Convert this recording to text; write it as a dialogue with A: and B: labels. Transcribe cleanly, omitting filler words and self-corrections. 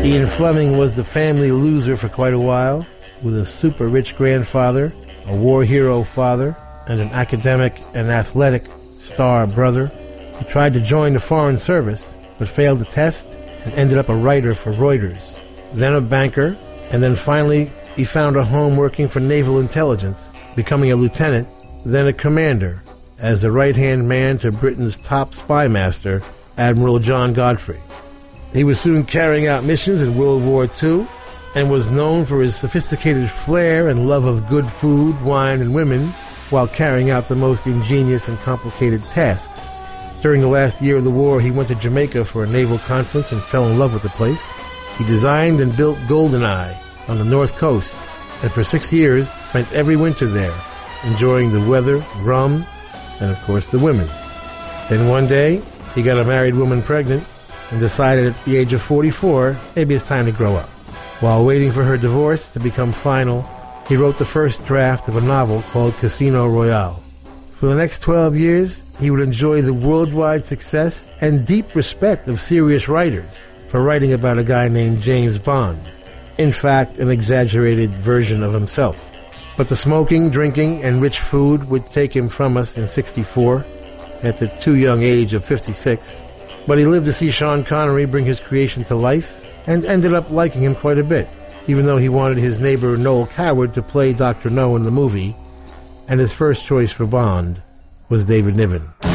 A: Ian Fleming was the family loser for quite a while, with a super rich grandfather, a war hero father, and an academic and athletic star brother. He tried to join the Foreign Service, but failed the test and ended up a writer for Reuters, then a banker, and then finally he found a home working for Naval Intelligence, becoming a lieutenant, then a commander, as a right-hand man to Britain's top spy master, Admiral John Godfrey. He was soon carrying out missions in World War II and was known for his sophisticated flair and love of good food, wine, and women while carrying out the most ingenious and complicated tasks. During the last year of the war, he went to Jamaica for a naval conference and fell in love with the place. He designed and built GoldenEye on the North Coast, and for 6 years spent every winter there, enjoying the weather, rum, and of course the women. Then one day, he got a married woman pregnant and decided at the age of 44, maybe it's time to grow up. While waiting for her divorce to become final, he wrote the first draft of a novel called Casino Royale. For the next 12 years, he would enjoy the worldwide success and deep respect of serious writers for writing about a guy named James Bond. In fact, an exaggerated version of himself. But the smoking, drinking, and rich food would take him from us in '64 at the too young age of 56. But he lived to see Sean Connery bring his creation to life and ended up liking him quite a bit, even though he wanted his neighbor Noel Coward to play Dr. No in the movie, and his first choice for Bond was David Niven.